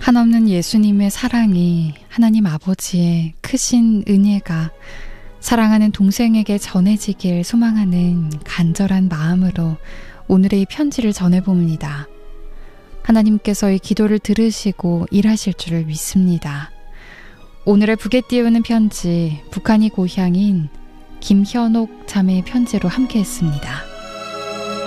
한없는 예수님의 사랑이, 하나님 아버지의 크신 은혜가 사랑하는 동생에게 전해지길 소망하는 간절한 마음으로 오늘의 이 편지를 전해봅니다. 하나님께서 이 기도를 들으시고 일하실 줄을 믿습니다. 오늘의 북에 띄우는 편지, 북한이 고향인 김현옥 자매의 편지로 함께했습니다.